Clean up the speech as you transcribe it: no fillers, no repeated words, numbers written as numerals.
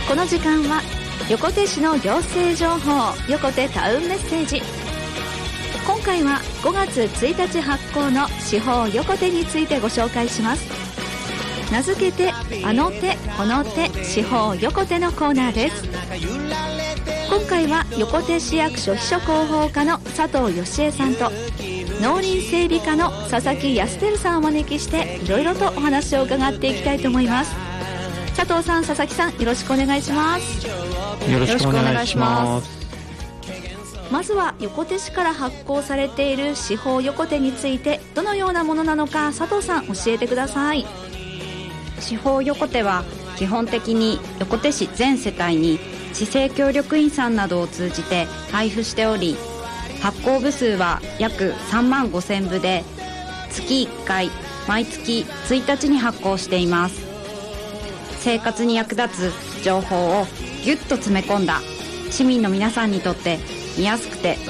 この時間は横手市の行政情報、横手タウンメッセージ。今回は5月1日発行の市報横手についてご紹介します。名付けてあの手この手市報横手のコーナーです。今回は横手市役所秘書広報課の佐藤義恵さんと農林整備課の佐々木康輝さんをお招きしていろいろとお話を伺っていきたいと思います。佐藤さん、佐々木さん、よろしくお願いします。 よろしくお願いします。 まずは横手市から発行されている市報横手についてどのようなものなのか、佐藤さん教えてください。 市報横手は基本的に横手市全世帯に市政協力員さんなどを通じて配布しており、発行部数は約3万5000部で月1回毎月1日に発行しています。生活に役立つ情報をぎゅっと詰め込んだ市民の皆さんにとって見やすくて